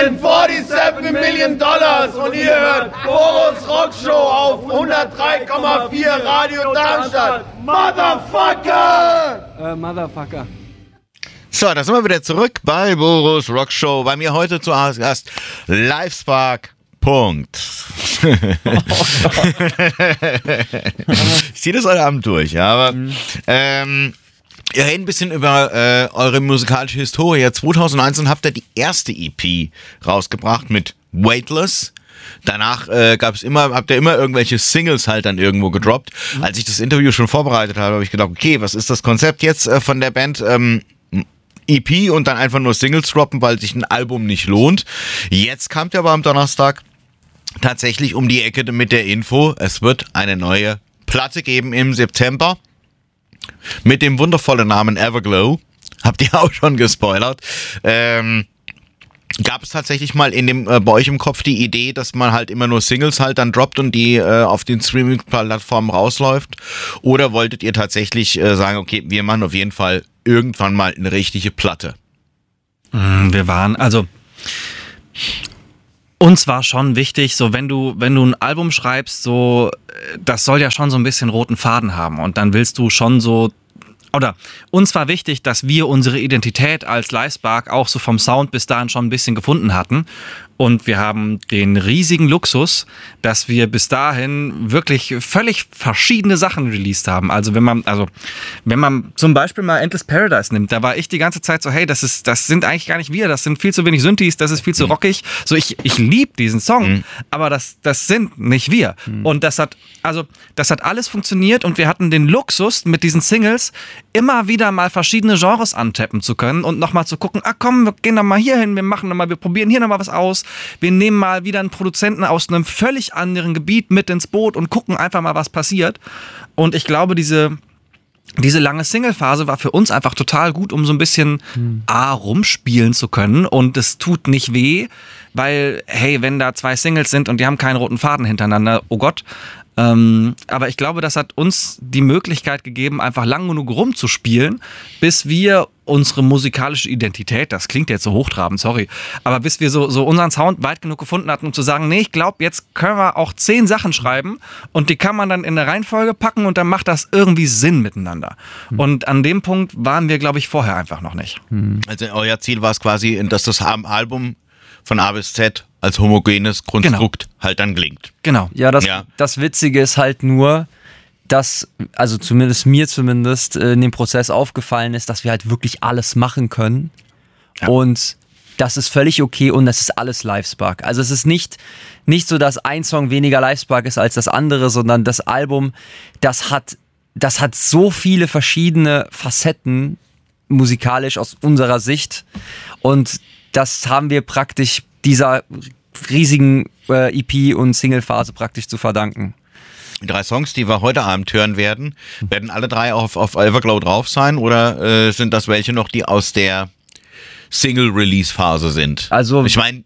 $147 Million und ihr hört Boros Rockshow auf 103,4 Radio Darmstadt. Motherfucker! Motherfucker. So, da sind wir wieder zurück bei Boros Rockshow. Bei mir heute zu Gast Livespark. Punkt. Ich ziehe das heute Abend durch, ja, aber wir reden ein bisschen über eure musikalische Historie. 2019 habt ihr die erste EP rausgebracht mit Weightless. Danach habt ihr immer irgendwelche Singles halt dann irgendwo gedroppt. Als ich das Interview schon vorbereitet habe, habe ich gedacht, okay, was ist das Konzept jetzt von der Band? EP und dann einfach nur Singles droppen, weil sich ein Album nicht lohnt. Jetzt kamt ihr aber am Donnerstag tatsächlich um die Ecke mit der Info, es wird eine neue Platte geben im September mit dem wundervollen Namen Everglow. Habt ihr auch schon gespoilert. Gab es tatsächlich mal bei euch im Kopf die Idee, dass man halt immer nur Singles halt dann droppt und die auf den Streaming-Plattformen rausläuft? Oder wolltet ihr tatsächlich sagen, okay, wir machen auf jeden Fall irgendwann mal eine richtige Platte? Uns war schon wichtig, so wenn du ein Album schreibst, so das soll ja schon so ein bisschen roten Faden haben und dann willst du schon so, oder uns war wichtig, dass wir unsere Identität als Livespark auch so vom Sound bis dahin schon ein bisschen gefunden hatten. Und wir haben den riesigen Luxus, dass wir bis dahin wirklich völlig verschiedene Sachen released haben. Also wenn man zum Beispiel mal Endless Paradise nimmt, da war ich die ganze Zeit so, hey, das sind eigentlich gar nicht wir, das sind viel zu wenig Synthes, das ist viel zu rockig. So, ich liebe diesen Song, aber das sind nicht wir. Und das hat alles funktioniert und wir hatten den Luxus, mit diesen Singles immer wieder mal verschiedene Genres antappen zu können und nochmal zu gucken, komm, wir gehen doch mal hier hin, wir probieren hier nochmal was aus. Wir nehmen mal wieder einen Produzenten aus einem völlig anderen Gebiet mit ins Boot und gucken einfach mal, was passiert. Und ich glaube, diese lange Single-Phase war für uns einfach total gut, um so ein bisschen rumspielen zu können. Und es tut nicht weh, weil, hey, wenn da 2 Singles sind und die haben keinen roten Faden hintereinander, oh Gott. Aber ich glaube, das hat uns die Möglichkeit gegeben, einfach lang genug rumzuspielen, bis wir unsere musikalische Identität, das klingt jetzt so hochtrabend, sorry, aber bis wir so unseren Sound weit genug gefunden hatten, um zu sagen, nee, ich glaube, jetzt können wir auch 10 Sachen schreiben und die kann man dann in eine Reihenfolge packen und dann macht das irgendwie Sinn miteinander. Und an dem Punkt waren wir, glaube ich, vorher einfach noch nicht. Also euer Ziel war es quasi, dass das Album von A bis Z als homogenes Konstrukt halt dann klingt. Genau. Ja, das Witzige ist halt nur, dass, also mir in dem Prozess aufgefallen ist, dass wir halt wirklich alles machen können. Ja. Und das ist völlig okay und das ist alles Livespark. Also es ist nicht so, dass ein Song weniger Livespark ist als das andere, sondern das Album, das hat so viele verschiedene Facetten musikalisch aus unserer Sicht und das haben wir praktisch dieser riesigen EP- und Single-Phase praktisch zu verdanken. Die 3 Songs, die wir heute Abend hören werden alle 3 auf Everglow drauf sein oder sind das welche noch, die aus der Single-Release-Phase sind? Also ich meine,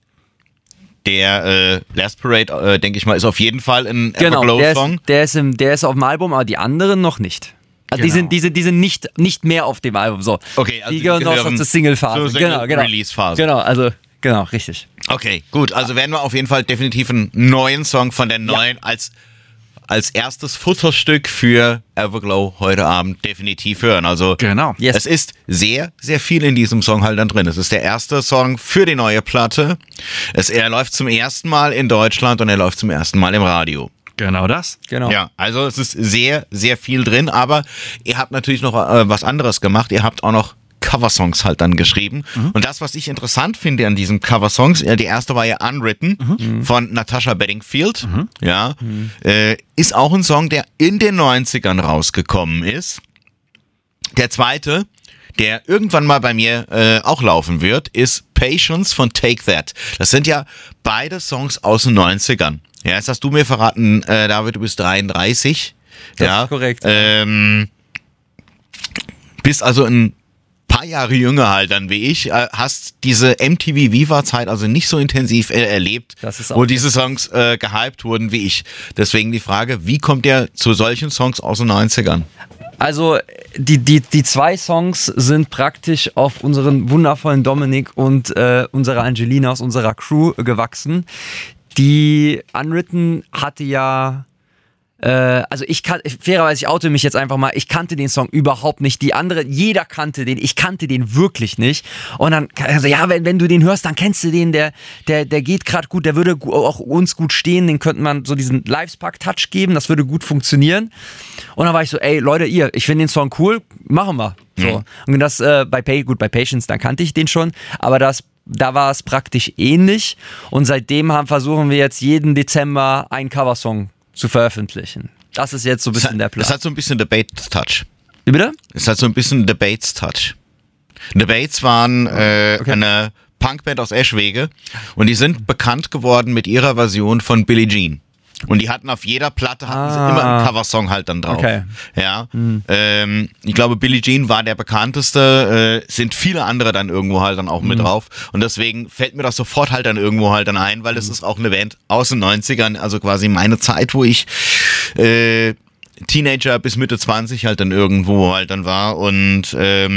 der Last Parade, denke ich mal, ist auf jeden Fall ein Everglow-Song. Der ist auf dem Album, aber die anderen noch nicht. Also genau. Die sind nicht mehr auf dem Album. So. Okay, also die gehören noch zur Single-Phase. Genau. Release-Phase. Genau, richtig. Okay, gut. Also werden wir auf jeden Fall definitiv einen neuen Song von der neuen als erstes Futterstück für Everglow heute Abend definitiv hören. Also Es ist sehr, sehr viel in diesem Song halt dann drin. Es ist der erste Song für die neue Platte. Er läuft zum ersten Mal in Deutschland und er läuft zum ersten Mal im Radio. Genau das. Genau. Ja, also es ist sehr, sehr viel drin, aber ihr habt natürlich noch was anderes gemacht. Ihr habt auch noch Coversongs halt dann geschrieben. Und das, was ich interessant finde an diesen Coversongs, die erste war ja Unwritten von Natasha Bedingfield. Ist auch ein Song, der in den 90ern rausgekommen ist. Der zweite, der irgendwann mal bei mir auch laufen wird, ist Patience von Take That. Das sind ja beide Songs aus den 90ern. Ja, jetzt hast du mir verraten, David, du bist 33. Das ist korrekt. Bist also ein paar Jahre jünger halt dann wie ich, hast diese MTV Viva-Zeit also nicht so intensiv erlebt, wo diese Songs gehypt wurden wie ich. Deswegen die Frage, wie kommt ihr zu solchen Songs aus den 90ern? Also die 2 Songs sind praktisch auf unseren wundervollen Dominik und unserer Angelina aus unserer Crew gewachsen. Die Unwritten hatte ja, also fairerweise, ich oute mich jetzt einfach mal, ich kannte den Song überhaupt nicht. Jeder kannte den, ich kannte den wirklich nicht. Und dann, also ja, wenn du den hörst, dann kennst du den, der geht gerade gut, der würde auch uns gut stehen, den könnte man so diesen Livespark-Touch geben, das würde gut funktionieren. Und dann war ich so, ey Leute, ich finde den Song cool, machen wir. So. Und das bei Patience, dann kannte ich den schon, aber da war es praktisch ähnlich. Und seitdem versuchen wir jetzt jeden Dezember einen Coversong zu veröffentlichen. Das ist jetzt so ein bisschen der Plan. Das hat so ein bisschen Debate-Touch. Wie bitte? Es hat so ein bisschen Debates-Touch. Debates waren eine Punkband aus Eschwege und die sind bekannt geworden mit ihrer Version von Billie Jean. Und die hatten auf jeder Platte sie immer einen Coversong halt dann drauf. Okay. Ja. Ich glaube, Billie Jean war der bekannteste, sind viele andere dann irgendwo halt dann auch mit drauf. Und deswegen fällt mir das sofort halt dann irgendwo halt dann ein, weil das ist auch eine Band aus den 90ern, also quasi meine Zeit, wo ich Teenager bis Mitte 20 halt dann irgendwo halt dann war. Und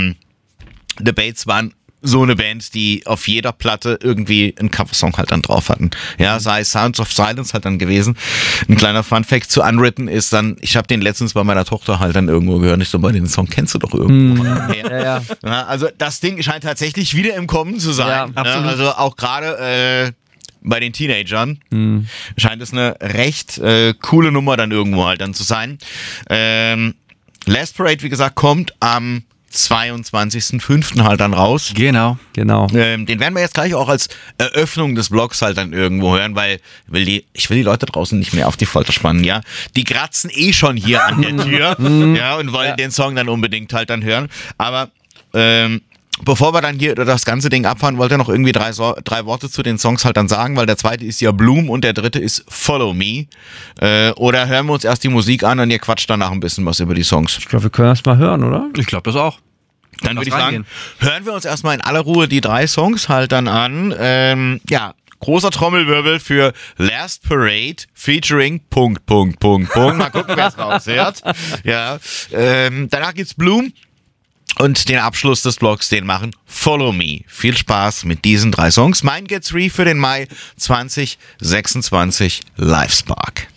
Debates waren so eine Band, die auf jeder Platte irgendwie einen Coversong halt dann drauf hatten. Ja, sei Sounds of Silence halt dann gewesen. Ein kleiner Funfact zu Unwritten ist dann, ich habe den letztens bei meiner Tochter halt dann irgendwo gehört. Ich so, den Song kennst du doch irgendwo. Ja. Also das Ding scheint tatsächlich wieder im Kommen zu sein. Ja, absolut. Also auch gerade bei den Teenagern scheint es eine recht coole Nummer dann irgendwo halt dann zu sein. Last Parade, wie gesagt, kommt am 22.05. halt dann raus. Genau. Den werden wir jetzt gleich auch als Eröffnung des Blogs halt dann irgendwo hören, weil ich will die Leute draußen nicht mehr auf die Folter spannen, ja. Die kratzen schon hier an der Tür, ja, und wollen den Song dann unbedingt halt dann hören. Aber bevor wir dann hier das ganze Ding abfahren, wollte ich noch irgendwie drei Worte zu den Songs halt dann sagen, weil der zweite ist ja Bloom und der dritte ist Follow Me. Oder hören wir uns erst die Musik an und ihr quatscht danach ein bisschen was über die Songs. Ich glaube, wir können erst mal hören, oder? Ich glaube das auch. Dann würde ich sagen, hören wir uns erstmal in aller Ruhe die 3 Songs halt dann an. Großer Trommelwirbel für Last Parade featuring ... Mal gucken, wer es raushört. Ja, danach gibt's Bloom. Und den Abschluss des Blogs, den machen Follow Me. Viel Spaß mit diesen 3 Songs. Mein Get 3 für den Mai 2026 Livespark.